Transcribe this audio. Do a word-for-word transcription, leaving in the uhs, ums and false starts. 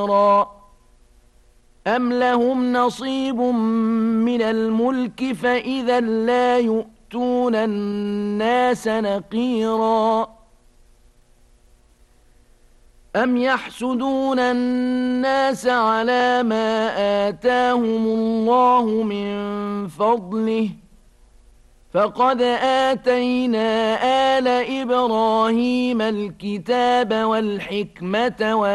أم لهم نصيب من الملك فإذا لا يؤتون الناس نقيرا أم يحسدون الناس على ما آتاهم الله من فضله فقد آتينا آل إبراهيم الكتاب والحكمة